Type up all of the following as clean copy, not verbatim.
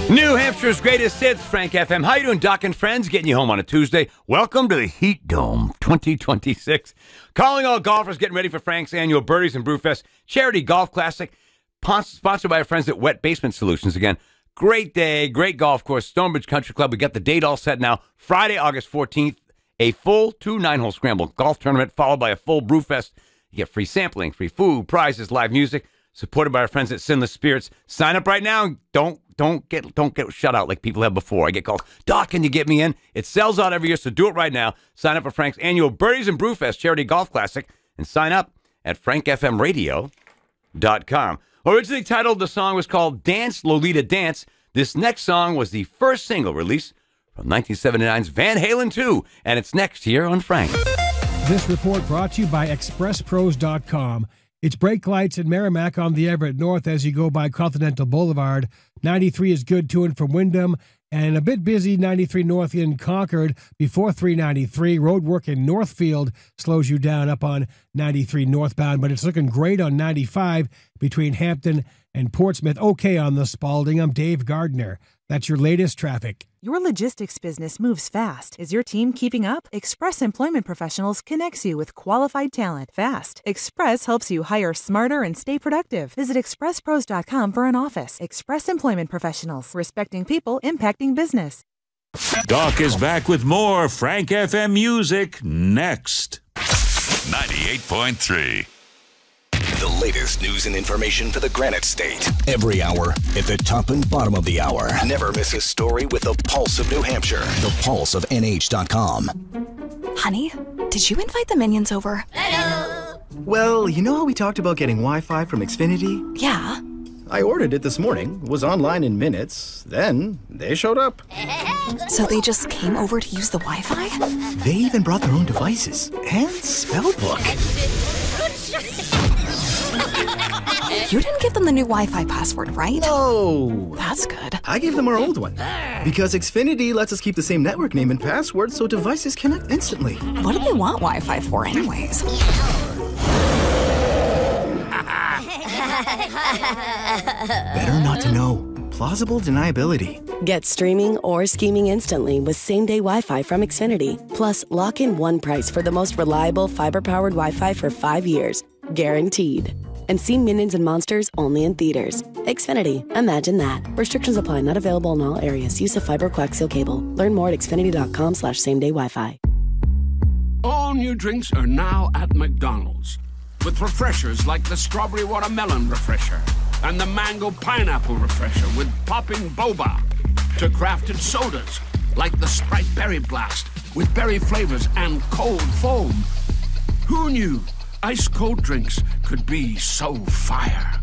New Hampshire's greatest hits, Frank FM. How you doing, Doc and friends? Getting you home on a Tuesday. Welcome to the Heat Dome 2026. Calling all golfers, getting ready for Frank's annual Birdies and Brewfest Charity Golf Classic, sponsored by our friends at Wet Basement Solutions. Again, great day, great golf course, Stonebridge Country Club. We got the date all set now. Friday, August 14th, a full 2 9-hole scramble golf tournament followed by a full Brewfest. You get free sampling, free food, prizes, live music, supported by our friends at Sinless Spirits. Sign up right now. Don't get shut out like people have before. I get called, Doc, can you get me in? It sells out every year, so do it right now. Sign up for Frank's annual Birdies and Brewfest Charity Golf Classic and sign up at frankfmradio.com. Originally titled, the song was called Dance, Lolita Dance. This next song was the first single released from 1979's Van Halen 2, and it's next here on Frank. This report brought to you by ExpressPros.com. It's brake lights in Merrimack on the Everett North as you go by Continental Boulevard. 93 is good to and from Wyndham, and a bit busy 93 North in Concord before 393. Road work in Northfield slows you down up on 93 northbound, but it's looking great on 95 between Hampton and Portsmouth. Okay on the Spalding. I'm Dave Gardner. That's your latest traffic. Your logistics business moves fast. Is your team keeping up? Express Employment Professionals connects you with qualified talent fast. Express helps you hire smarter and stay productive. Visit expresspros.com for an office. Express Employment Professionals, respecting people, impacting business. Doc is back with more Frank FM music next. 98.3. The latest news and information for the Granite State. Every hour at the top and bottom of the hour. Never miss a story with the Pulse of New Hampshire. ThePulseOfNH.com. Honey, did you invite the minions over? Hello! Well, you know how we talked about getting Wi-Fi from Xfinity? Yeah. I ordered it this morning, was online in minutes, then they showed up. So they just came over to use the Wi-Fi? They even brought their own devices and spell book. You didn't give them the new Wi-Fi password, right? No. That's good. I gave them our old one. Because Xfinity lets us keep the same network name and password so devices connect instantly. What do they want Wi-Fi for anyways? Better not to know. Plausible deniability. Get streaming or scheming instantly with same-day Wi-Fi from Xfinity. Plus, lock in one price for the most reliable fiber-powered Wi-Fi for 5 years. Guaranteed. And see Minions and Monsters only in theaters. Xfinity. Imagine that. Restrictions apply. Not available in all areas. Use of fiber coaxial cable. Learn more at xfinity.com/same-day Wi-Fi. All new drinks are now at McDonald's. With refreshers like the Strawberry Watermelon Refresher and the Mango Pineapple Refresher with popping boba. To crafted sodas like the Sprite Berry Blast with berry flavors and cold foam. Who knew ice-cold drinks could be so fire?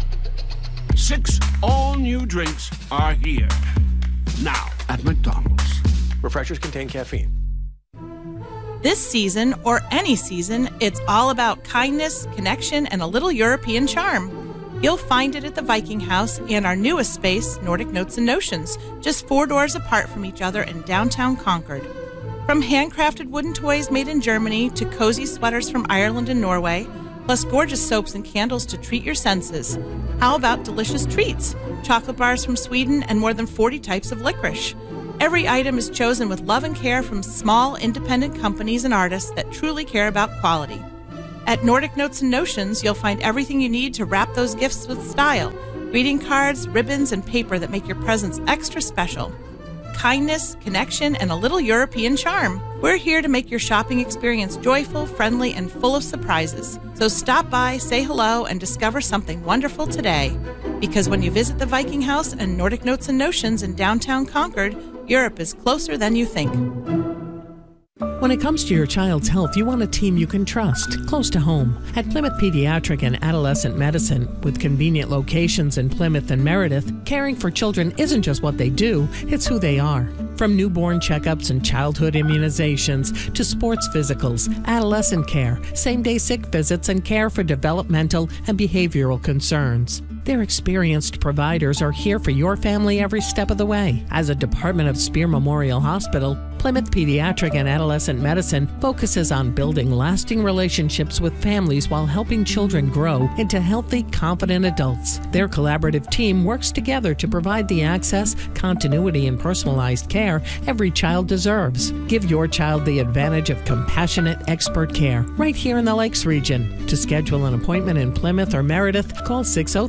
6 all-new drinks are here. Now at McDonald's. Refreshers contain caffeine. This season, or any season, it's all about kindness, connection, and a little European charm. You'll find it at the Viking House and our newest space, Nordic Notes and Notions, just 4 doors apart from each other in downtown Concord. From handcrafted wooden toys made in Germany to cozy sweaters from Ireland and Norway, plus gorgeous soaps and candles to treat your senses. How about delicious treats? Chocolate bars from Sweden and more than 40 types of licorice. Every item is chosen with love and care from small, independent companies and artists that truly care about quality. At Nordic Notes and Notions, you'll find everything you need to wrap those gifts with style. Greeting cards, ribbons, and paper that make your presents extra special. Kindness, connection, and a little European charm. We're here to make your shopping experience joyful, friendly, and full of surprises. So stop by, say hello, and discover something wonderful today. Because when you visit the Viking House and Nordic Notes and Notions in downtown Concord, Europe is closer than you think. When it comes to your child's health, you want a team you can trust, close to home. At Plymouth Pediatric and Adolescent Medicine, with convenient locations in Plymouth and Meredith, caring for children isn't just what they do, it's who they are. From newborn checkups and childhood immunizations to sports physicals, adolescent care, same-day sick visits, and care for developmental and behavioral concerns. Their experienced providers are here for your family every step of the way. As a department of Spear Memorial Hospital, Plymouth Pediatric and Adolescent Medicine focuses on building lasting relationships with families while helping children grow into healthy, confident adults. Their collaborative team works together to provide the access, continuity, and personalized care every child deserves. Give your child the advantage of compassionate, expert care right here in the Lakes region. To schedule an appointment in Plymouth or Meredith, call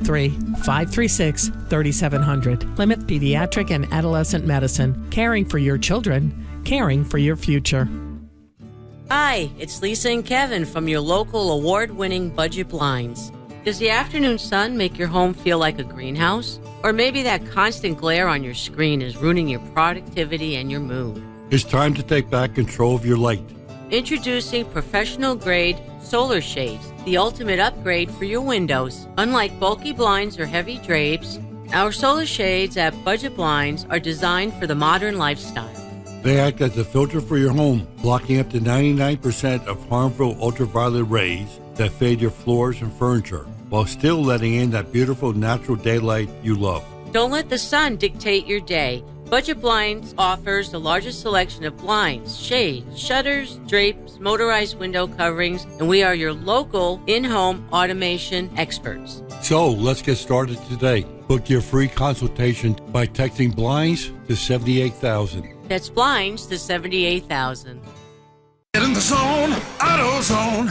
603-536-3700. Plymouth Pediatric and Adolescent Medicine. Caring for your children, caring for your future. Hi, it's Lisa and Kevin from your local award-winning Budget Blinds. Does the afternoon sun make your home feel like a greenhouse? Or maybe that constant glare on your screen is ruining your productivity and your mood? It's time to take back control of your light. Introducing professional-grade solar shades, the ultimate upgrade for your windows. Unlike bulky blinds or heavy drapes, our solar shades at Budget Blinds are designed for the modern lifestyle. They act as a filter for your home, blocking up to 99% of harmful ultraviolet rays that fade your floors and furniture, while still letting in that beautiful natural daylight you love. Don't let the sun dictate your day. Budget Blinds offers the largest selection of blinds, shades, shutters, drapes, motorized window coverings, and we are your local in-home automation experts. So let's get started today. Book your free consultation by texting BLINDS to 78,000. That's blinds to 78,000. Get in the zone, AutoZone.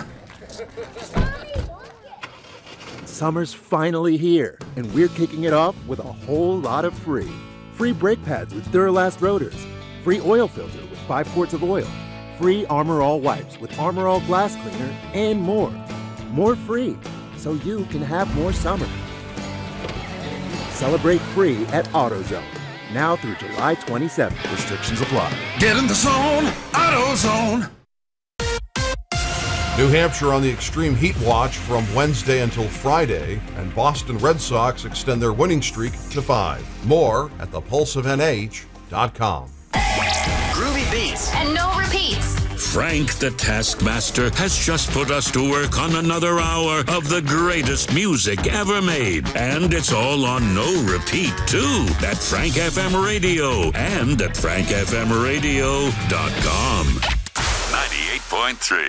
Summer's finally here, and we're kicking it off with a whole lot of free. Free brake pads with Duralast rotors. Free oil filter with 5 quarts of oil. Free Armor All wipes with Armor All glass cleaner, and more. More free, so you can have more summer. Celebrate free at AutoZone. Now through July 27th. Restrictions apply. Get in the zone, AutoZone. New Hampshire on the extreme heat watch from Wednesday until Friday, and Boston Red Sox extend their winning streak to 5. More at thepulseofnh.com. Groovy beats and no repeats. Frank the Taskmaster has just put us to work on another hour of the greatest music ever made. And it's all on no repeat, too, at Frank FM Radio and at frankfmradio.com. 98.3